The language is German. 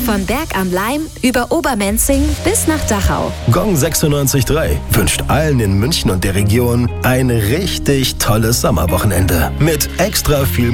Von Berg am Laim über Obermenzing bis nach Dachau. Gong 96.3 wünscht allen in München und der Region ein richtig tolles Sommerwochenende mit extra viel